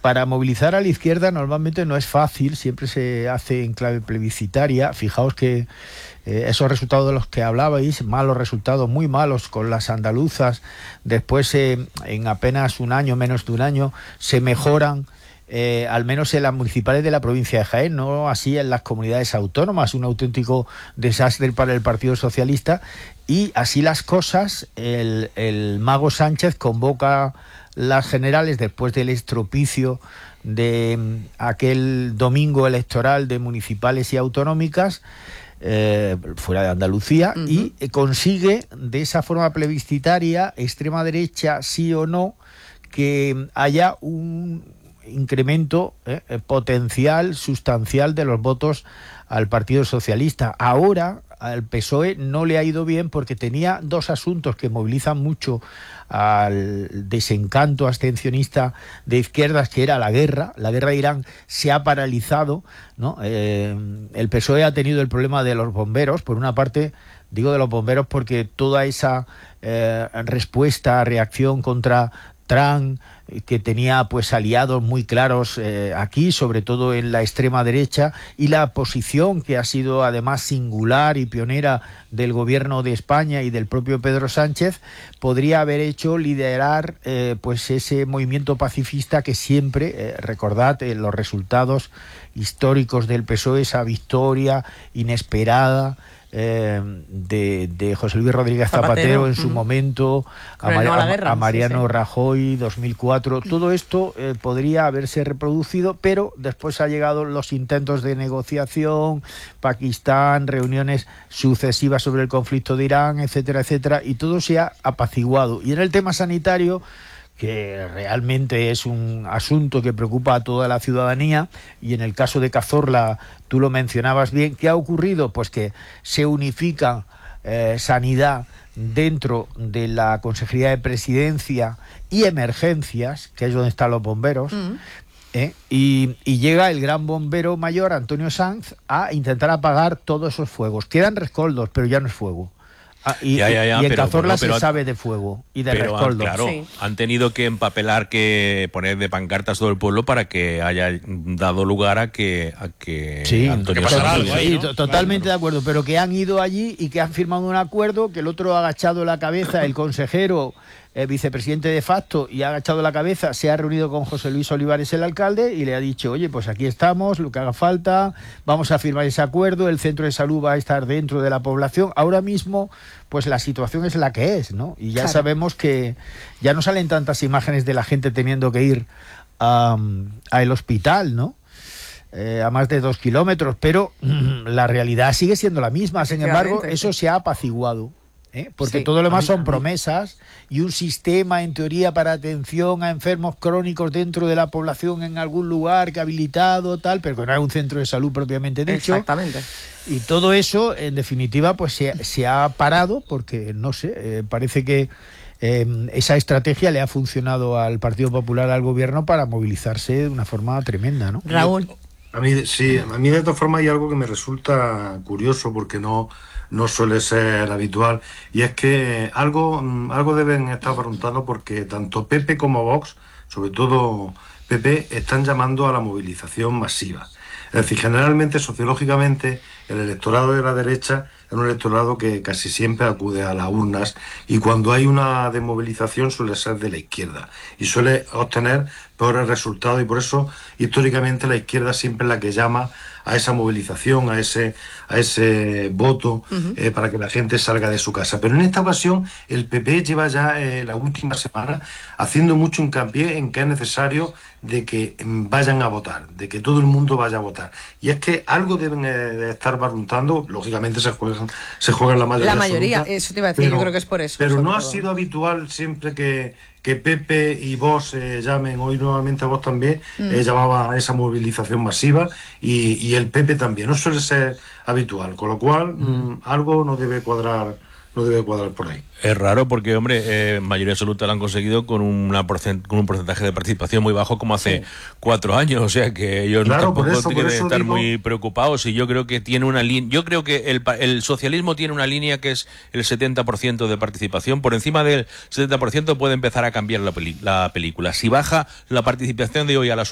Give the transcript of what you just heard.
para movilizar a la izquierda normalmente no es fácil, siempre se hace en clave plebiscitaria. Fijaos que esos resultados de los que hablabais, malos resultados, muy malos con las andaluzas, después en apenas un año, menos de un año, se mejoran. Al menos en las municipales de la provincia de Jaén, no así en las comunidades autónomas, un auténtico desastre para el Partido Socialista. Y así las cosas, el mago Sánchez convoca las generales después del estropicio de aquel domingo electoral de municipales y autonómicas, fuera de Andalucía, y consigue de esa forma plebiscitaria, extrema derecha sí o no, que haya un incremento potencial, sustancial de los votos al Partido Socialista. Ahora al PSOE no le ha ido bien porque tenía dos asuntos que movilizan mucho al desencanto abstencionista de izquierdas, que era la guerra de Irán. Se ha paralizado, ¿no? El PSOE ha tenido el problema de los bomberos. Por una parte, digo de los bomberos porque toda esa respuesta, reacción contra Trump, que tenía pues aliados muy claros aquí, sobre todo en la extrema derecha, y la posición que ha sido además singular y pionera del gobierno de España y del propio Pedro Sánchez, podría haber hecho liderar pues ese movimiento pacifista que siempre, recordad los resultados históricos del PSOE, esa victoria inesperada de José Luis Rodríguez Zapatero en su momento, a Mariano Rajoy, 2004, todo esto podría haberse reproducido, pero después ha llegado los intentos de negociación, Pakistán, reuniones sucesivas sobre el conflicto de Irán, etcétera, etcétera, y todo se ha apaciguado. Y en el tema sanitario, que realmente es un asunto que preocupa a toda la ciudadanía, y en el caso de Cazorla tú lo mencionabas bien, ¿qué ha ocurrido? Pues que se unifica sanidad dentro de la Consejería de Presidencia y Emergencias, que es donde están los bomberos, y llega el gran bombero mayor, Antonio Sanz, a intentar apagar todos esos fuegos. Quedan rescoldos, pero ya no es fuego. Y en Cazorla se sabe de fuego y de rescoldos. Claro, han tenido que empapelar, que poner de pancartas todo el pueblo para que haya dado lugar a que Antonio Sanz. Totalmente de acuerdo, pero que han ido allí y que han firmado un acuerdo, que el otro ha agachado la cabeza, el consejero, vicepresidente de facto, y ha agachado la cabeza, se ha reunido con José Luis Olivares, el alcalde, y le ha dicho: oye, pues aquí estamos, lo que haga falta, vamos a firmar ese acuerdo, el centro de salud va a estar dentro de la población. Ahora mismo, pues la situación es la que es, ¿no? Y ya sabemos que ya no salen tantas imágenes de la gente teniendo que ir al hospital, ¿no? A más de 2 kilómetros, pero la realidad sigue siendo la misma. Sin embargo, eso se ha apaciguado. Porque todo lo demás son promesas y un sistema en teoría para atención a enfermos crónicos dentro de la población en algún lugar que habilitado tal, pero que no es un centro de salud propiamente dicho. Exactamente. Y todo eso en definitiva pues se ha parado porque no sé, parece que esa estrategia le ha funcionado al Partido Popular, al gobierno, para movilizarse de una forma tremenda, ¿no? Raúl. A mí de todas formas hay algo que me resulta curioso porque no suele ser habitual, y es que algo deben estar preguntando, porque tanto PP como Vox, sobre todo PP, están llamando a la movilización masiva. Es decir, generalmente, sociológicamente, el electorado de la derecha es un electorado que casi siempre acude a las urnas, y cuando hay una desmovilización suele ser de la izquierda y suele obtener peores resultados, y por eso históricamente la izquierda siempre es la que llama a esa movilización, a ese voto, para que la gente salga de su casa. Pero en esta ocasión el PP lleva ya la última semana haciendo mucho hincapié en que es necesario de que vayan a votar, de que todo el mundo vaya a votar. Y es que algo deben de estar barruntando. Lógicamente se juegan la mayoría. La mayoría, absoluta, eso te iba a decir, yo creo que es por eso. Pero no ha sido habitual siempre que Pepe y Vox llamen, hoy nuevamente a Vox también, llamaba a esa movilización masiva, y el PP también. No suele ser habitual, con lo cual algo no debe cuadrar por ahí. Es raro porque, hombre, mayoría absoluta la han conseguido con un porcentaje de participación muy bajo, como hace 4 años, o sea que ellos tampoco tienen que estar muy preocupados. Y yo creo que tiene una línea, yo creo que el socialismo tiene una línea que es el 70% de participación. Por encima del 70% puede empezar a cambiar la película. Si baja la participación de hoy a las